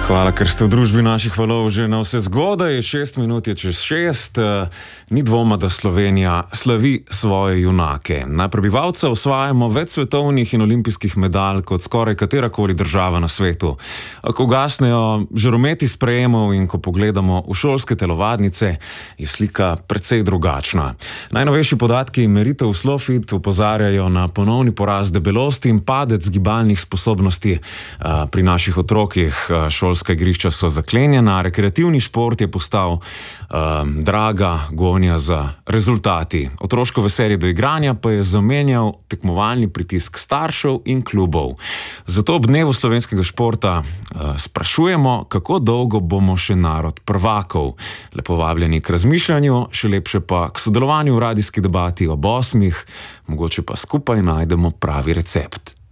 Hvala, ker ste v družbi naših valov že na vse zgodaj. 6 minut je čez 6. Ni dvoma, da Slovenija slavi svoje junake. Na prebivalca osvajamo več svetovnih in olimpijskih medalj kot skoraj katerakoli država na svetu. Ko ugasnejo žarometi sprejemov in ko pogledamo v šolske telovadnice, je slika precej drugačna. Najnovejši podatki meritev SLOfit opozarjajo na ponovni porast debelosti in padec gibalnih sposobnosti pri naših otrokih. Šolska igrišča so zaklenjena, rekreativni šport je postal draga gonja za rezultati. Otroško veselje do igranja pa je zamenjal tekmovalni pritisk staršev in klubov. Zato ob dnevu slovenskega športa sprašujemo, kako dolgo bomo še narod prvakov. Lepo vabljeni k razmišljanju, še lepše pa k sodelovanju v radijski debati ob 8. Mogoče pa skupaj najdemo pravi recept.